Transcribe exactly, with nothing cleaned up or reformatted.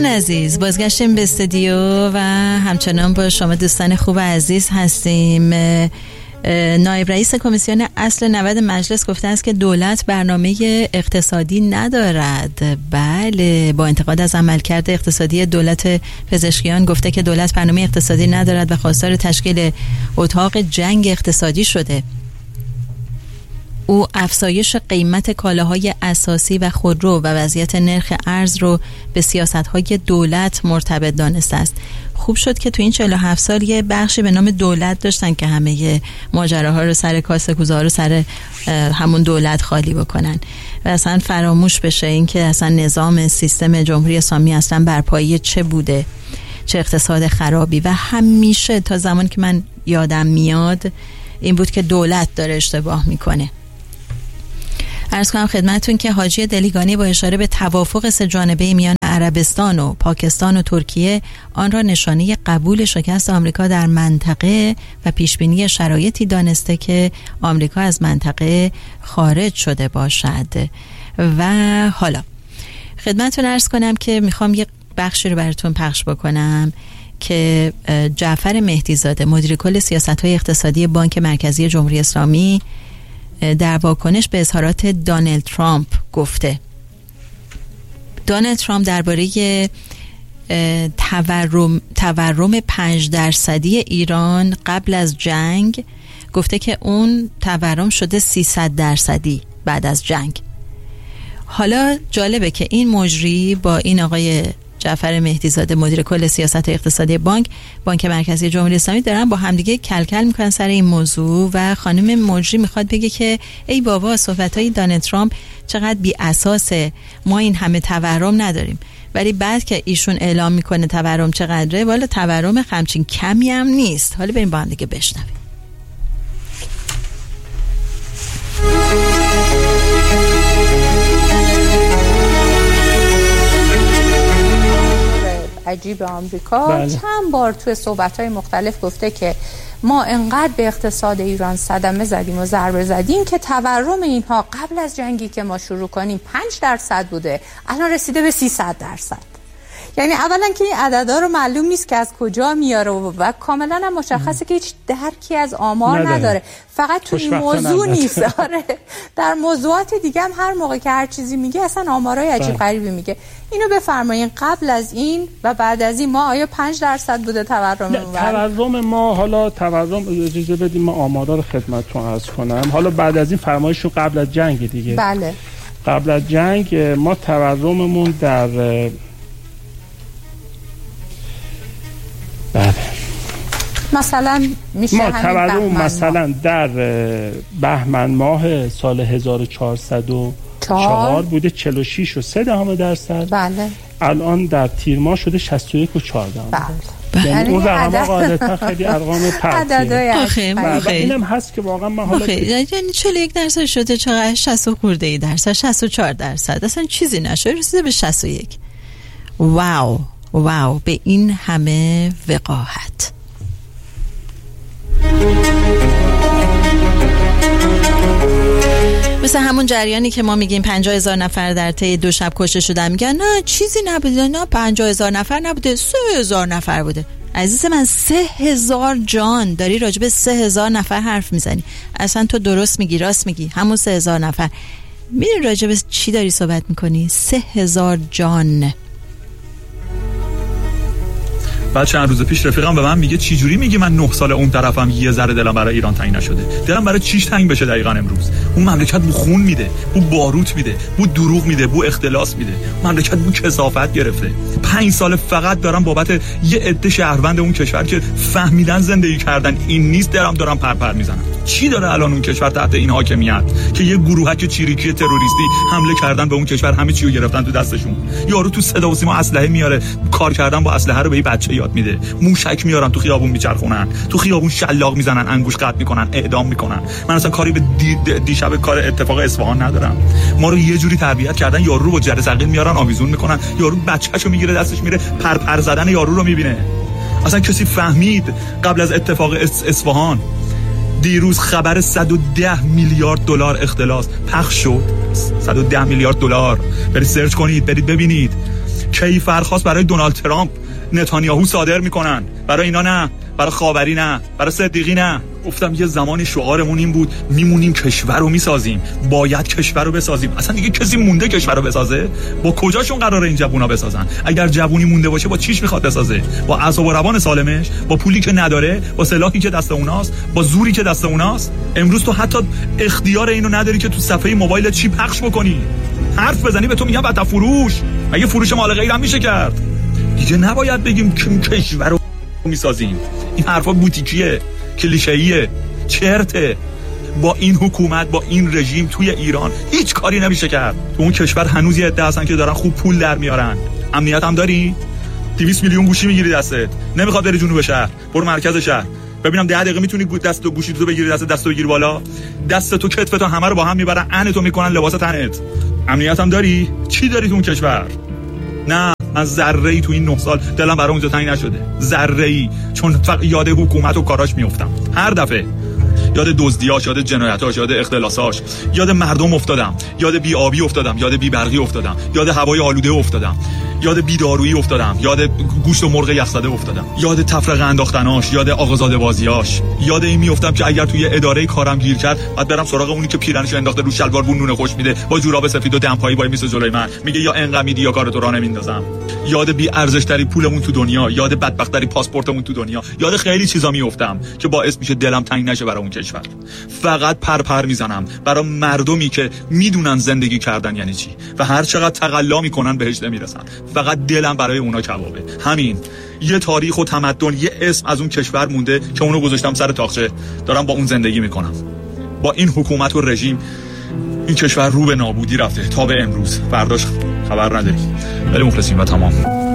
دوستان عزیز، بازگشتیم به استودیو و همچنان با شما دوستان خوب و عزیز هستیم. نایب رئیس کمیسیون اصل نود مجلس گفته است که دولت برنامه اقتصادی ندارد. بله، با انتقاد از عملکرد اقتصادی دولت پزشکیان گفته که دولت برنامه اقتصادی ندارد و خواستار تشکیل اتاق جنگ اقتصادی شده. او افزایش قیمت کالاهای اساسی و خودرو و وضعیت نرخ ارز رو به سیاست‌های دولت مرتبط دانسته است. خوب شد که تو این چهل و هفت سال یه بخشی به نام دولت داشتن که همه ماجراها رو سر کاسه کوزه رو سر همون دولت خالی بکنن و اصلا فراموش بشه این که اصلا نظام سیستم جمهوری اسلامی اصلا برپایی چه بوده، چه اقتصاد خرابی. و همیشه تا زمان که من یادم میاد این بود که دولت داره اشتباه میکنه. عرض کنم خدمتون که حاجی دلیگانی با اشاره به توافق سه جانبه میان عربستان و پاکستان و ترکیه آن را نشانه قبول شکست آمریکا در منطقه و پیشبینی شرایطی دانسته که آمریکا از منطقه خارج شده باشد. و حالا خدمتون عرض کنم که میخوام یک بخشی رو براتون پخش بکنم که جعفر مهدیزاده مدیر کل سیاست‌های اقتصادی بانک مرکزی جمهوری اسلامی در واکنش به اظهارات دونالد ترامپ گفته. دونالد ترامپ درباره تورم تورم پنج درصدی ایران قبل از جنگ گفته که اون تورم شده سیصد درصدی بعد از جنگ. حالا جالبه که این مجری با این آقای جعفر مهدیزاده مدیر کل سیاست اقتصادی بانک بانک مرکزی جمهوری اسلامی دارن با همدیگه کلکل میکنن سر این موضوع و خانم مجری میخواد بگه که ای بابا صحبتای دونالد ترامپ چقدر بی اساسه، ما این همه تورم نداریم. ولی بعد که ایشون اعلام میکنه تورم چقدره، والا تورم همچین کمی هم نیست. حالا بریم با هم دیگه بشنویم. عجیب آمریکا بله. چند بار توی صحبت‌های مختلف گفته که ما انقدر به اقتصاد ایران صدمه زدیم و ضربه زدیم که تورم اینها قبل از جنگی که ما شروع کنیم پنج درصد بوده، الان رسیده به سیصد درصد. یعنی اولا که این عددا رو معلوم نیست که از کجا میاره و, و کاملا هم مشخصه که هیچ درکی از آمار نداره, نداره. فقط تو این موضوع نیست. آره در موضوعات دیگه هم هر موقع که هر چیزی میگه اصلا آمارای عجیب غریبی میگه. اینو بفرمایین قبل از این و بعد از این ما آیا پنج درصد بوده تورم؟ تورم ما حالا تورم اجازه بدیم ما آمارا رو خدمتتون عرض کنم. حالا بعد از این فرمایشون قبل از جنگ دیگه. بله. قبل از جنگ ما تورممون در بله مثلا میشه ما تورم مثلا در بهمن ماه سال هزار و چهارصد و چهار بوده چهل و شش و سه دهم درصد. بله. الان در تیر ماه شده شصت و یک و چهار دهم. بله. یعنی اون رقم غالبا خیلی ارقام پرتیه. آخه و اینم هست که واقعا من حالا یعنی چهل و یک درصد شده چقدر شصت خورده ای درصد شصت و چهار درصد اصلا چیزی نشه رسیده به شصت و یک. واو واو به این همه وقاحت. مثل همون جریانی که ما میگیم پنجاه هزار نفر در طی دو شب کشته شدن، میگن نه چیزی نبوده، نه پنجاه هزار نفر نبوده، سه هزار نفر بوده. عزیز من سه هزار جان داری راجب سه هزار نفر حرف میزنی. اصلا تو درست میگی، راست میگی، همون سه هزار نفر. میدونی راجب چی داری صحبت میکنی؟ سه هزار جان. بعد چند روز پیش رفیقم به من میگه چی جوری میگی من نه سال اون طرفم یه ذره دلم برای ایران تنگ نشده. دلم برای چیش تنگ بشه دقیقاً امروز. اون مملکت بو خون میده، بو باروت میده، بو دروغ میده، بو اختلاس میده. مملکت بو کثافت گرفته. پنج سال فقط دارم بابت یه عده شهروند اون کشور که فهمیدن زندگی کردن این نیست درم دارم پرپر میزنم. چی داره الان اون کشور تحت این حاکمیت که یه گروهک چیریکی تروریستی حمله کردن به اون کشور، همه چی رو گرفتن تو دستشون. یارو تو صدا و سیما اسلحه میاره، کار کردن با اسلحه رو به بچه یاد میده. موشک میارن تو خیابون میچرخونن، تو خیابون شلاق میزنن، انگوش قطع میکنن، اعدام میکنن. من اصلا کاری به دی دیشب کار اتفاق اصفهان ندارم. ما رو یه جوری تربیت کردن یارو رو با جره ثقیل میارن آویزون میکنن، یارو بچه‌شو میگیره دستش میره پرپر زدن یارو رو میبینه. اصلا کسی فهمید قبل از اتفاق اصفهان دیروز خبر صد و ده میلیارد دلار اختلاس پخش شد؟ صد و ده میلیارد دلار. برید سرچ کنید، برید ببینید. کیفرخواست برای دونالد ترامپ نتانیاهو صادر میکنن، برای اینا نه، برای خاوری نه، برای صدیقی نه. گفتم یه زمانی شعارمون این بود میمونیم کشور رو میسازیم، باید کشور رو بسازیم. اصلا دیگه کسی مونده کشور رو بسازه؟ با کجاشون قراره این جوونا بسازن؟ اگر جوونی مونده باشه با چیش میخواد بسازه؟ با اعصاب و روان سالمش، با پولی که نداره، با سلاحی که دست اوناست، با زوری که دست اوناست. امروز تو حتی اختیار اینو نداری که تو صفحه موبایل چی پخش بکنی، حرف بزنی به تو میگن بتا فروش. مگه فروش مال غیر هم میشه کرد؟ دیگه نباید بگیم که کشور رو میسازیم. این حرفا بوتیکیه، کلیشه‌ایه، چرته. با این حکومت، با این رژیم توی ایران هیچ کاری نمیشه کرد. تو اون کشور هنوز یه عده هستن که دارن خوب پول در میارن. امنیت هم داری؟ دویست میلیون گوشی میگیری دستت، نمیخواد بری جنوب شهر، برو مرکز شهر. ببینم ده دقیقه میتونی دست و گوشی تو بگیری دست دستو بگیری بالا، دست تو کتف تو همه رو با هم میبرن، عن تو میکنن لباس تنت. امنیت هم داری؟ چی داری تو اون کشور؟ نه، من ذره‌ای تو این نه سال دلم برای اونجا تنگ نشده، ذره‌ای. چون فقط یاد حکومت و کاراش میافتم هر دفعه، یاد دزدیاش، یاد جنایتاش، یاد اختلاساش، یاد مردم افتادم، یاد بی آبی افتادم، یاد بی برقی افتادم، یاد هوای آلوده افتادم، یاد بی دارویی افتادم، یاد گوشت و مرغ یخزده افتادم، یاد تفرقه انداختناش، یاد آقازاده بازیاش. یاد این میافتم که اگر توی اداره کارم گیر کرد بعد برم سراغ اونی که پیرنشو انداخته رو شلوار بون نون خوش میده با جوراب سفید و دمپایی وای میسه جلوی من، میگه یا انقمیدی یا کارتو راه نمیندازم. یاد بی ارزش ترین پولمون تو دنیا، یاد بدبخت ترین پاسپورتمون تو دنیا، یاد خیلی چیزا میافتم که باعث میشه دلم تنگ نشه برای اون کشور. فقط پر پر میزنم برای مردمی که میدونن زندگی کردن یعنی چی و هر چقدر تقلا میکنن بهش نمیرسن. فقط دلم برای اونا کبابه. همین. یه تاریخ و تمدن، یه اسم از اون کشور مونده که اونو گذاشتم سر تاقچه، دارم با اون زندگی میکنم. با این حکومت و رژیم این کشور رو به نابودی رفته تا به امروز. برداشت خبر نداری. ولی مخلصیم و تمام.